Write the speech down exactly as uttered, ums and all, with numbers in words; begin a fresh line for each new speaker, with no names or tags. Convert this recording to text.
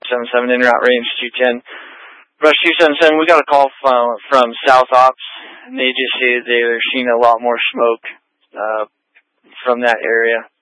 seven seven in route range two ten. Brush two seven seven, we got a call from, from South Ops. They just say they're seeing a lot more smoke uh, from that area.